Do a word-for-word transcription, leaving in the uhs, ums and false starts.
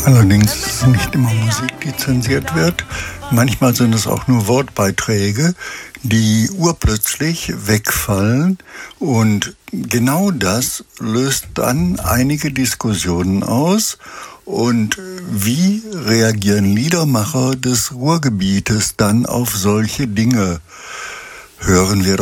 Allerdings ist es nicht immer Musik, die zensiert wird. Manchmal sind es auch nur Wortbeiträge, die urplötzlich wegfallen. Und genau das löst dann einige Diskussionen aus. Und wie reagieren Liedermacher des Ruhrgebietes dann auf solche Dinge? Hören wir